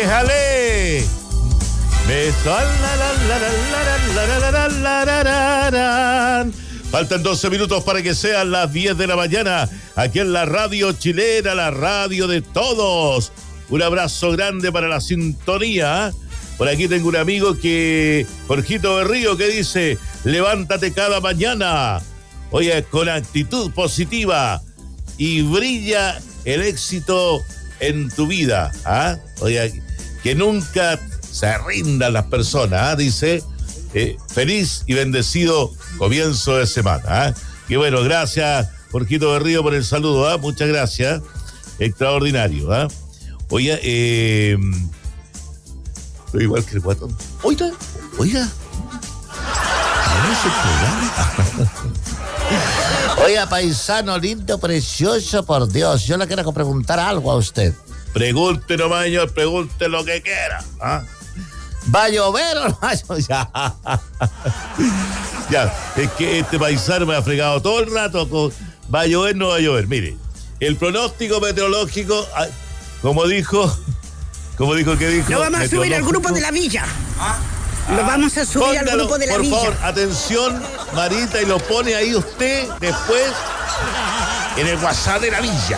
¡Éjale! Faltan 12 minutos para que sean las 10 de la mañana, aquí en la radio chilena, la radio de todos. Un abrazo grande para la sintonía. Por aquí tengo un amigo Jorgito Berrío, que dice: levántate cada mañana, oye, con actitud positiva y brilla el éxito en tu vida. Oye, que nunca se rindan las personas, dice. Feliz y bendecido comienzo de semana. Y bueno, gracias, Jorgito Berrío, por el saludo. Muchas gracias. Extraordinario. Oiga, estoy igual que el guatón. Oiga. Oiga, paisano lindo, precioso, por Dios. Yo le quiero preguntar algo a usted. Pregunte nomás, señor, pregunte lo que quiera. ¿Va a llover o no va a llover? Ya, es que este paisano me ha fregado todo el rato con va a llover, no va a llover. Mire, el pronóstico meteorológico, ¿qué dijo? Lo vamos a subir al grupo de la villa. Lo vamos a subir al grupo de la villa. Por favor, atención, Marita, y lo pone ahí usted después en el WhatsApp de la villa.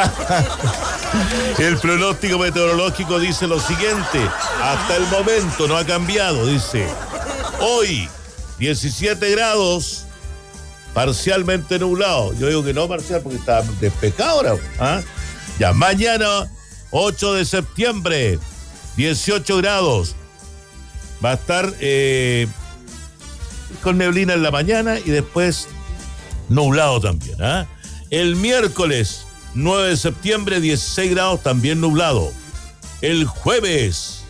El pronóstico meteorológico dice lo siguiente: hasta el momento no ha cambiado, dice. Hoy, 17 grados, parcialmente nublado. Yo digo que no parcial porque está despejado ahora. Ya, mañana, 8 de septiembre, 18 grados. Va a estar con neblina en la mañana y después nublado también. El miércoles, 9 de septiembre, 16 grados, también nublado. El jueves,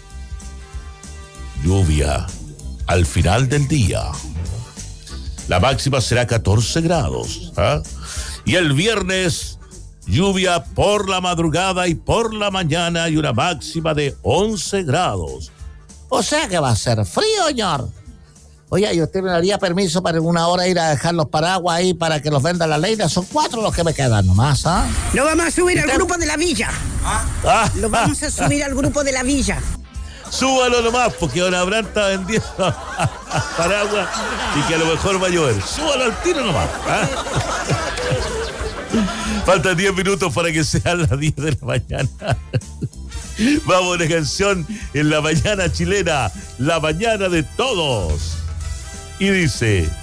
lluvia al final del día. La máxima será 14 grados. Y el viernes, lluvia por la madrugada y por la mañana y una máxima de 11 grados. O sea que va a ser frío, señor. Oye, ¿y usted me daría permiso para alguna hora ir a dejar los paraguas ahí para que los venda la Leila? Son 4 los que me quedan nomás, Lo vamos a subir al grupo de la villa. Lo vamos a subir al grupo de la villa. Súbalo nomás, porque don Abraham está vendiendo paraguas y que a lo mejor va a llover. Súbalo al tiro nomás. Faltan 10 minutos para que sean las 10 de la mañana. Vamos a una canción en la mañana chilena, la mañana de todos. Y dice...